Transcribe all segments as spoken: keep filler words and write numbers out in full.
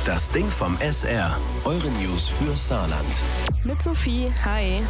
Das Ding vom S R. Eure News für Saarland. Mit Sophie, hi.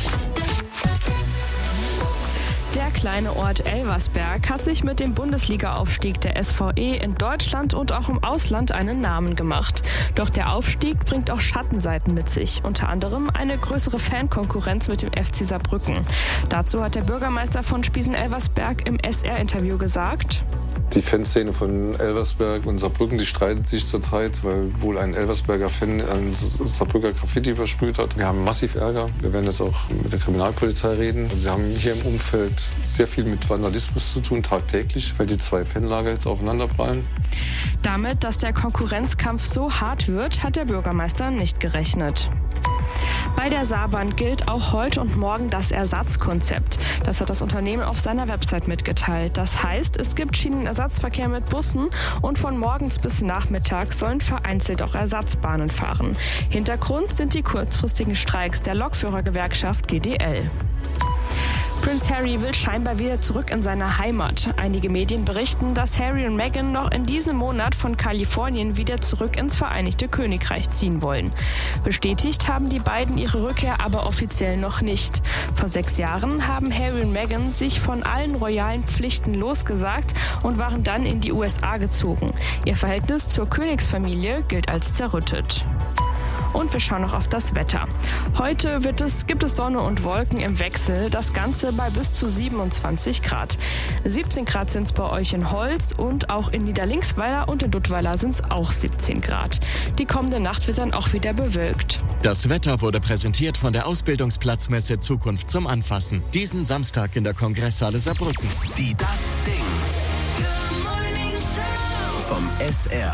Der kleine Ort Elversberg hat sich mit dem Bundesliga-Aufstieg der S V E in Deutschland und auch im Ausland einen Namen gemacht. Doch der Aufstieg bringt auch Schattenseiten mit sich, unter anderem eine größere Fankonkurrenz mit dem F C Saarbrücken. Dazu hat der Bürgermeister von Spiesen-Elversberg im S R-Interview gesagt: Die Fanszene von Elversberg und Saarbrücken, die streitet sich zurzeit, weil wohl ein Elversberger Fan ein Saarbrücker Graffiti übersprüht hat. Wir haben massiv Ärger. Wir werden jetzt auch mit der Kriminalpolizei reden. Sie haben hier im Umfeld sehr viel mit Vandalismus zu tun, tagtäglich, weil die zwei Fanlager jetzt aufeinanderprallen. Damit, dass der Konkurrenzkampf so hart wird, hat der Bürgermeister nicht gerechnet. Bei der Saarbahn gilt auch heute und morgen das Ersatzkonzept. Das hat das Unternehmen auf seiner Website mitgeteilt. Das heißt, es gibt Schienenersatzverkehr mit Bussen und von morgens bis nachmittags sollen vereinzelt auch Ersatzbahnen fahren. Hintergrund sind die kurzfristigen Streiks der Lokführergewerkschaft G D L. Prince Harry will scheinbar wieder zurück in seine Heimat. Einige Medien berichten, dass Harry und Meghan noch in diesem Monat von Kalifornien wieder zurück ins Vereinigte Königreich ziehen wollen. Bestätigt haben die beiden ihre Rückkehr aber offiziell noch nicht. Vor sechs Jahren haben Harry und Meghan sich von allen royalen Pflichten losgesagt und waren dann in die U S A gezogen. Ihr Verhältnis zur Königsfamilie gilt als zerrüttet. Und wir schauen noch auf das Wetter. Heute wird es, gibt es Sonne und Wolken im Wechsel, das Ganze bei bis zu siebenundzwanzig Grad. siebzehn Grad sind es bei euch in Holz und auch in Niederlinksweiler und in Duttweiler sind es auch siebzehn Grad. Die kommende Nacht wird dann auch wieder bewölkt. Das Wetter wurde präsentiert von der Ausbildungsplatzmesse Zukunft zum Anfassen. Diesen Samstag in der Kongresshalle Saarbrücken. Die Das Ding vom S R.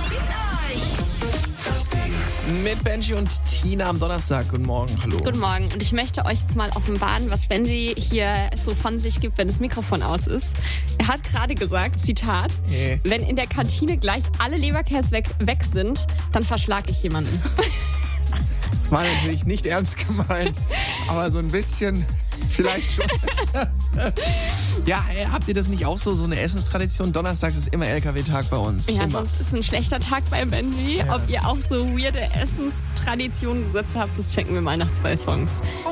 Mit Benji und Tina am Donnerstag. Guten Morgen, hallo. Guten Morgen. Und ich möchte euch jetzt mal offenbaren, was Benji hier so von sich gibt, wenn das Mikrofon aus ist. Er hat gerade gesagt, Zitat, Nee. wenn in der Kantine gleich alle Leberkäse weg, weg sind, dann verschlage ich jemanden. Das war natürlich nicht ernst gemeint, aber so ein bisschen vielleicht schon. Ja, ey, habt ihr das nicht auch so, so eine Essenstradition? Donnerstag ist immer L K W-Tag bei uns. Ja, immer. sonst ist ein schlechter Tag bei Benji. Ja. Ob ihr auch so weirde Essenstraditionen gesetzt habt, das checken wir mal nach zwei Songs.